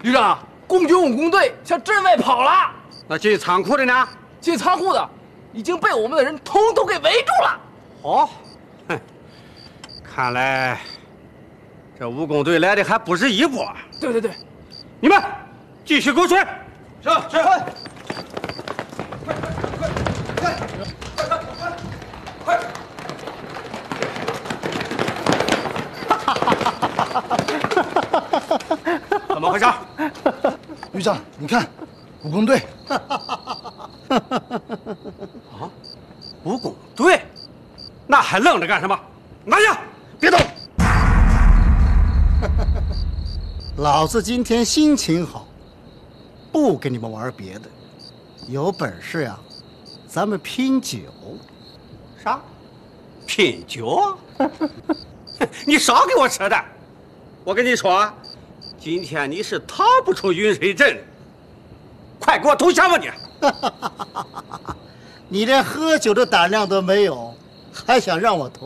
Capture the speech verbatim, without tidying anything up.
旅长，共军武工队向镇外跑了。 那进仓库的呢？ 进仓库的已经被我们的人统统给围住了。 哦，哼，看来这武工队来的还不是一波。 对对对， 你们继续给我追。 是是。快！ 怎么回事？ 旅长，你看，武工队。 啊，武工队，那还愣着干什么？拿下，别动！ 老子今天心情好，不跟你们玩别的，有本事呀，咱们拼酒。 啥？拼酒？你少给我扯淡！我跟你说，今天你是逃不出云水镇，快给我投降吧你！ 你连喝酒的胆量都没有，还想让我投？